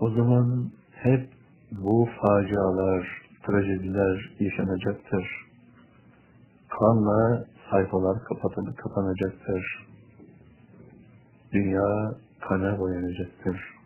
O zaman hep bu facialar, trajediler yaşanacaktır. Kanla sayfalar kapanacaktır. Dünya kana boyanacaktır.